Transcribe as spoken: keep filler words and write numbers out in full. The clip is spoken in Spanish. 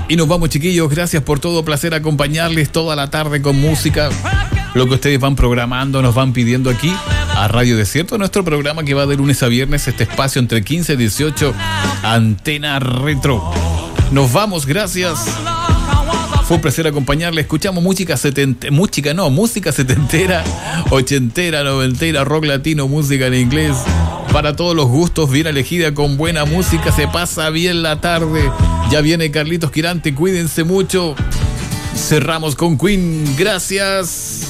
Y nos vamos, chiquillos, gracias por todo, placer acompañarles toda la tarde con música. Lo que ustedes van programando, nos van pidiendo aquí a Radio Desierto, nuestro programa que va de lunes a viernes, este espacio entre quince y dieciocho, Antena Retro. Nos vamos, gracias. Fue un placer acompañarle. Escuchamos música setentera, música no, música setentera, ochentera, noventera, rock latino, música en inglés. Para todos los gustos, bien elegida, con buena música, se pasa bien la tarde. Ya viene Carlitos Quirante, cuídense mucho. Cerramos con Queen, gracias.